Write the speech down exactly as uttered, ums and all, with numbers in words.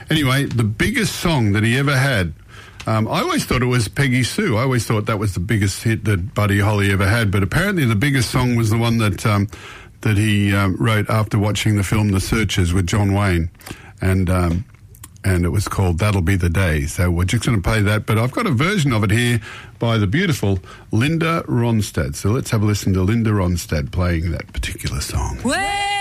Anyway, the biggest song that he ever had, um, I always thought it was Peggy Sue. I always thought that was the biggest hit that Buddy Holly ever had, but apparently the biggest song was the one that um, that he um, wrote after watching the film The Searchers with John Wayne, and um, and it was called That'll Be the Day. So we're just going to play that, but I've got a version of it here by the beautiful Linda Ronstadt. So let's have a listen to Linda Ronstadt playing that particular song. Well-